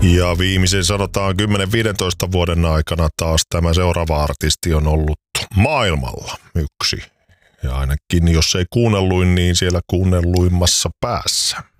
Ja viimeisen sanotaan 10-15 vuoden aikana taas tämä seuraava artisti on ollut maailmalla yksi. Ja ainakin jos ei kuunnelluin, niin siellä kuunnelluimmassa päässä.